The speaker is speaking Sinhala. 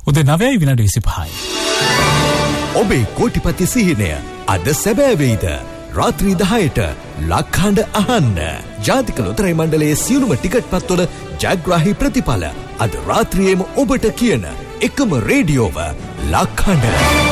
උදේ 9:25. ඔබේ කෝටිපති සිහිනය අද සැබෑ වෙයිද? රාත්‍රී 10ට ලක්හඬ අහන්න. ජාතික ලොතරැයි මණ්ඩලයේ සියලුම ටිකට් පත්වල ජයග්‍රාහී ප්‍රතිඵල අද රාත්‍රියේම ඔබට කියන එකම රේඩියෝව ලක්හඬ.